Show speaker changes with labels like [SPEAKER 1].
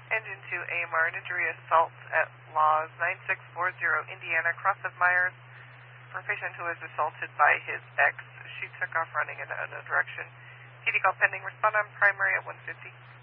[SPEAKER 1] Engine 2 AMR, an injury assault at Laws 9640 Indiana, cross of Myers, for a patient who was assaulted by his ex. She took off running in another direction. PD call pending. Respond on primary at 150.